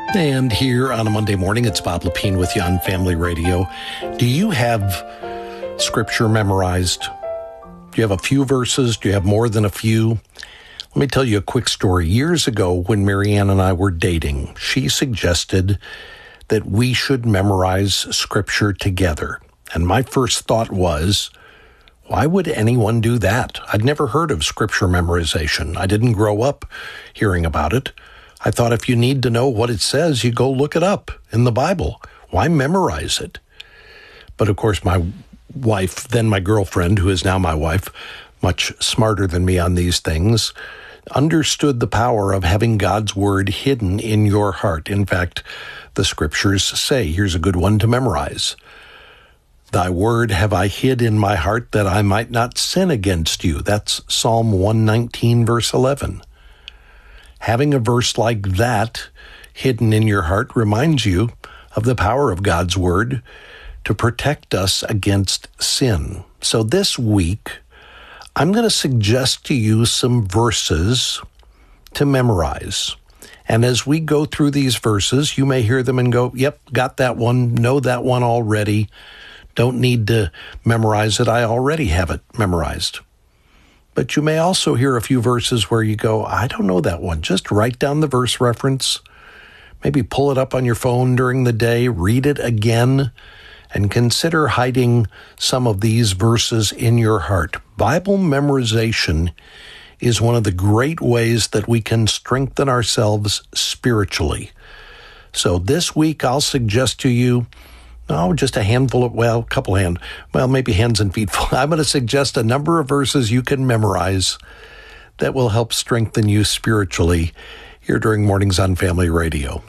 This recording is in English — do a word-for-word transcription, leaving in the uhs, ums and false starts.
And here on a Monday morning, it's Bob Lepine with you on Family Radio. Do you have Scripture memorized? Do you have a few verses? Do you have more than a few? Let me tell you a quick story. Years ago, when Marianne and I were dating, she suggested that we should memorize Scripture together. And my first thought was, why would anyone do that? I'd never heard of Scripture memorization. I didn't grow up hearing about it. I thought if you need to know what it says, you go look it up in the Bible. Why memorize it? But of course, my wife, then my girlfriend, who is now my wife, much smarter than me on these things, understood the power of having God's word hidden in your heart. In fact, the scriptures say, here's a good one to memorize. Thy word have I hid in my heart that I might not sin against you. That's Psalm one nineteen, verse eleven. Having a verse like that hidden in your heart reminds you of the power of God's word to protect us against sin. So this week, I'm going to suggest to you some verses to memorize. And as we go through these verses, you may hear them and go, yep, got that one, know that one already. Don't need to memorize it. I already have it memorized. But you may also hear a few verses where you go, I don't know that one. Just write down the verse reference. Maybe pull it up on your phone during the day, read it again, and consider hiding some of these verses in your heart. Bible memorization is one of the great ways that we can strengthen ourselves spiritually. So this week, I'll suggest to you, oh, just a handful of, well, a couple hand, well, maybe hands and feet full. I'm going to suggest a number of verses you can memorize that will help strengthen you spiritually here during Mornings on Family Radio.